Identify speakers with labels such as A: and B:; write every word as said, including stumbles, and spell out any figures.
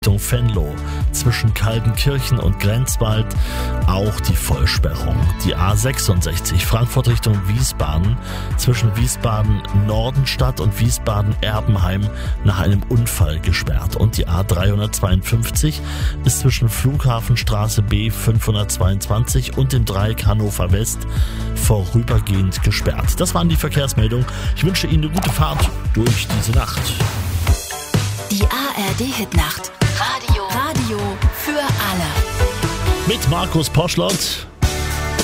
A: Richtung Venlo, zwischen Kaldenkirchen und Grenzwald auch die Vollsperrung. Die A sechsundsechzig Frankfurt Richtung Wiesbaden, zwischen Wiesbaden Nordenstadt und Wiesbaden Erbenheim nach einem Unfall gesperrt. Und die A dreihundertzweiundfünfzig ist zwischen Flughafenstraße B fünfhundertzweiundzwanzig und dem Dreieck Hannover West vorübergehend gesperrt. Das waren die Verkehrsmeldungen. Ich wünsche Ihnen eine gute Fahrt durch diese Nacht.
B: Die A R D-Hitnacht. Radio. Radio für alle.
A: Mit Markus Poschlott.